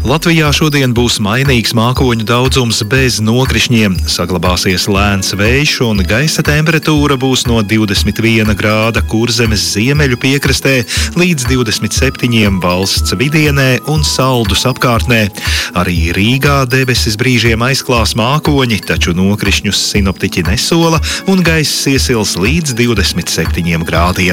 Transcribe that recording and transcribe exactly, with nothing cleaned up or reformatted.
Latvijā šodien būs mainīgs mākoņu daudzums bez nokrišņiem. Saglabāsies lēns vējš un gaisa temperatūra būs no divdesmit viena grāda Kurzemes ziemeļu piekrastē līdz divdesmit septiņiem valsts vidienē un Saldus apkārtnē. Arī Rīgā debesis brīžiem aizklās mākoņi, taču nokrišņus sinoptiķi nesola un gaiss iesils līdz divdesmit septiņiem grādiem.